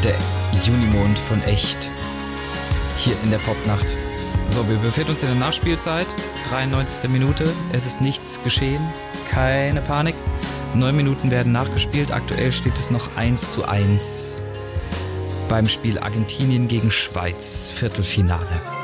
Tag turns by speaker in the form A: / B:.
A: Der Junimond von echt. Hier in der Popnacht. So, wir befinden uns in der Nachspielzeit. 93. Minute. Es ist nichts geschehen. Keine Panik. 9 Minuten werden nachgespielt. Aktuell steht es noch 1:1 beim Spiel Argentinien gegen Schweiz. Viertelfinale.